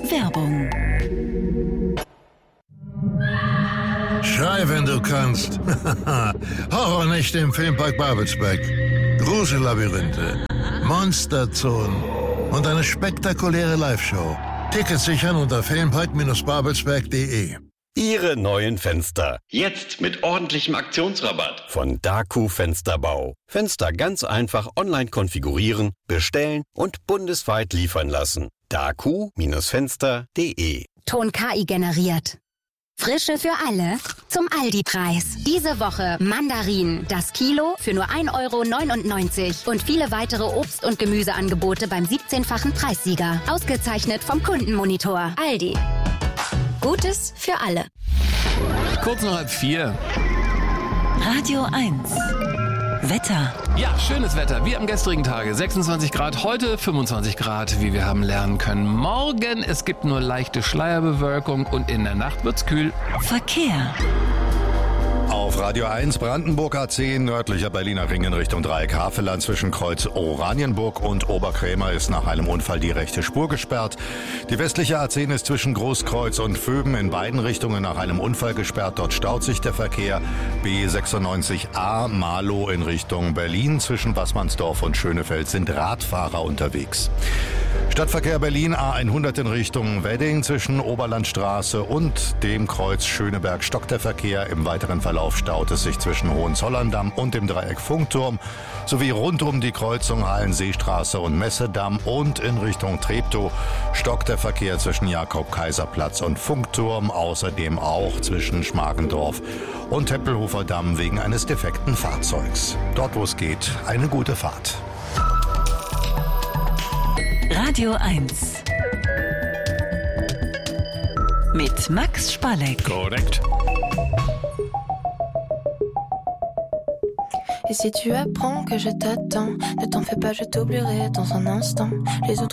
Werbung. Schrei, wenn du kannst. Horrornächte im Filmpark Babelsberg. Grusellabyrinthe, Monsterzonen und eine spektakuläre Live-Show. Tickets sichern unter filmpark-babelsberg.de. Ihre neuen Fenster. Jetzt mit ordentlichem Aktionsrabatt. Von Daku Fensterbau. Fenster ganz einfach online konfigurieren, bestellen und bundesweit liefern lassen. Daku-Fenster.de. Ton KI generiert. Frische für alle zum Aldi-Preis. Diese Woche Mandarinen, das Kilo für nur 1,99 € und viele weitere Obst- und Gemüseangebote beim 17-fachen Preissieger. Ausgezeichnet vom Kundenmonitor. Aldi. Gutes für alle. Kurz nach 3:30. Radio 1. Wetter. Ja, schönes Wetter, wie am gestrigen Tage. 26 Grad, heute 25 Grad, wie wir haben lernen können. Morgen, es gibt nur leichte Schleierbewölkung und in der Nacht wird's kühl. Verkehr. Auf Radio 1 Brandenburg A10, nördlicher Berliner Ring in Richtung Dreieck Havelland zwischen Kreuz Oranienburg und Oberkrämer ist nach einem Unfall die rechte Spur gesperrt. Die westliche A10 ist zwischen Großkreuz und Vöben in beiden Richtungen nach einem Unfall gesperrt. Dort staut sich der Verkehr. B96A Marlow in Richtung Berlin zwischen Wassmannsdorf und Schönefeld sind Radfahrer unterwegs. Stadtverkehr Berlin A100 in Richtung Wedding zwischen Oberlandstraße und dem Kreuz Schöneberg stockt der Verkehr. Im weiteren Verlauf staut es sich zwischen Hohenzollern-Damm und dem Dreieck Funkturm sowie rund um die Kreuzung Hallenseestraße und Messedamm und in Richtung Treptow stockt der Verkehr zwischen Jakob-Kaiser-Platz und Funkturm, außerdem auch zwischen Schmargendorf und Tempelhofer Damm wegen eines defekten Fahrzeugs. Dort, wo es geht, eine gute Fahrt. Radio 1. Mit Max Spalleck. Korrekt. Et si tu apprends que je t'attends, ne t'en fais pas, je t'oublierai dans un instant. Les autres